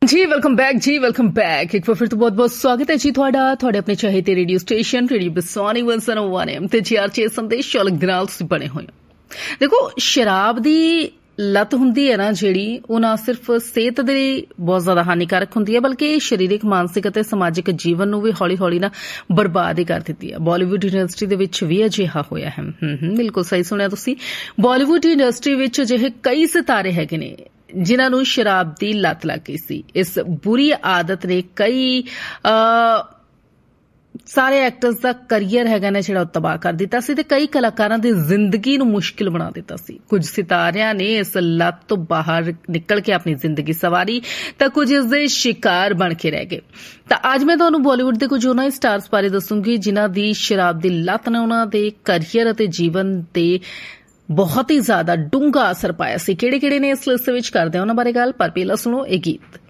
जी welcome back एक बार फिर तो बहुत बहुत स्वागत है जी ਤੁਹਾਡੇ ਆਪਣੇ ਚਾਹੀਦੇ ਰੇਡੀਓ ਸਟੇਸ਼ਨ ਰੇਡੀਓ ਬਸਵਾਨੀ 101 ਐਮ ਤੇ ਜੀਆਰਚੇ ਸੰਦੇਸ਼ ਚੌਲਕ ਦੇ ਨਾਲ ਤੁਸੀਂ ਬਣੇ ਹੋਏ ਹੋ। ਦੇਖੋ ਸ਼ਰਾਬ ਦੀ ਲੱਤ ਹੁੰਦੀ ਹੈ ਨਾ ਜਿਹੜੀ ਉਹ ਨਾ ਸਿਰਫ ਸਿਹਤ ਦੇ ਲਈ ਬਹੁਤ ਜ਼ਿਆਦਾ ਹਾਨੀਕਾਰਕ ਹੁੰਦੀ ਹੈ ਬਲਕਿ ਸਰੀਰਕ ਮਾਨਸਿਕ ਅਤੇ ਸਮਾਜਿਕ ਜੀਵਨ ਨੂੰ ਵੀ ਹੌਲੀ ਹੌਲੀ ਨਾ ਬਰਬਾਦ ਹੀ ਕਰ ਦਿੰਦੀ ਹੈ। ਬਾਲੀਵੁੱਡ ਇੰਡਸਟਰੀ ਦੇ ਵਿੱਚ ਵੀ ਅਜਿਹਾ ਹੋਇਆ ਹੈ। ਬਿਲਕੁਲ ਸਹੀ ਸੁਣਿਆ ਤੁਸੀਂ। ਬਾਲੀਵੁੱਡ ਇੰਡਸਟਰੀ ਵਿੱਚ ਅਜਿਹੇ ਕਈ ਸਿਤਾਰੇ ਹੈਗੇ ਨੇ ਜਿਨ੍ਹਾਂ ਨੂੰ ਸ਼ਰਾਬ ਦੀ ਲੱਤ ਲੱਗ ਗਈ ਸੀ। ਇਸ ਬੁਰੀ ਆਦਤ ਨੇ ਕਈ ਸਾਰੇ ਐਕਟਰਸ ਦਾ ਕਰੀਅਰ ਹੈਗਾ ਨਾ ਜਿਹੜਾ ਤਬਾਹ ਕਰ ਦਿੱਤਾ ਸੀ ਤੇ ਕਈ ਕਲਾਕਾਰਾਂ ਦੀ ਜ਼ਿੰਦਗੀ ਨੂੰ ਮੁਸ਼ਕਿਲ ਬਣਾ ਦਿੱਤਾ ਸੀ। ਕੁਝ ਸਿਤਾਰਿਆਂ ਨੇ ਇਸ ਲੱਤ ਤੋਂ ਬਾਹਰ ਨਿਕਲ ਕੇ ਆਪਣੀ ਜ਼ਿੰਦਗੀ ਸਵਾਰੀ ਤਾਂ ਕੁਝ ਇਸ ਦੇ ਸ਼ਿਕਾਰ ਬਣ ਕੇ ਰਹਿ ਗਏ। ਤਾਂ ਅੱਜ ਮੈਂ ਤੁਹਾਨੂੰ ਬਾਲੀਵੁੱਡ ਦੇ ਕੁਝ ਉਹਨਾਂ ਸਟਾਰਸ ਬਾਰੇ ਦੱਸੂੰਗੀ ਜਿਨ੍ਹਾਂ ਦੀ ਸ਼ਰਾਬ ਦੀ ਲੱਤ ਨੇ ਉਹਨਾਂ ਦੇ ਕਰੀਅਰ ਅਤੇ ਜੀਵਨ ਤੇ ਬਹੁਤ ਹੀ ਜ਼ਿਆਦਾ ਡੂੰਘਾ ਅਸਰ ਪਾਇਆ ਸੀ। ਕਿਹੜੇ ਨੇ ਇਸ ਲਿਸਟ ਵਿੱਚ ਕਰਦੇ ਆ ਉਹਨਾਂ ਬਾਰੇ ਗੱਲ, ਪਰ ਪਹਿਲਾਂ ਸੁਣੋ ਇਹ ਗੀਤ।